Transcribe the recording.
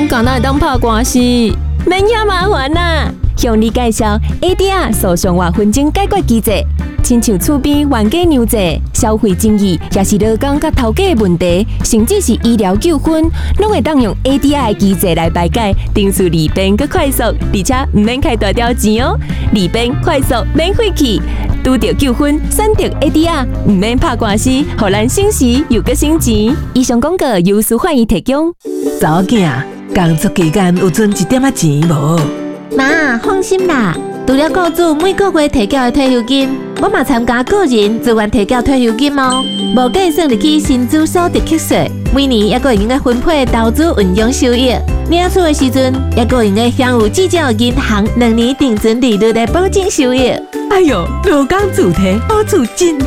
讲敢若会当拍官司，免遐麻烦啦。向你介绍 ADR 诉讼或纷争解决机制，亲像厝边冤家娘债、消费争议，也是劳工甲头家的问题，甚至是医疗纠纷，拢会当用 ADR 的机制来排解，程序利便佮快速，而且唔免开大条钱哦，利便快速免费气。拄到纠纷，选择 ADR， 唔免拍官司，互咱省时又佮省钱。以上广告由司法院提供。 查某囝，工作期间有存一点仔钱无？ 妈，放心啦，除了雇主每个月提缴的退休金，我嘛参加个人自愿提缴退休金哦，无计算入去薪资所得扣税，每年也个用个分配投资运用收益，领取的时阵也个用个享有至少银行2年定存利率的保证收益。 哎哟，劳工自提，好处真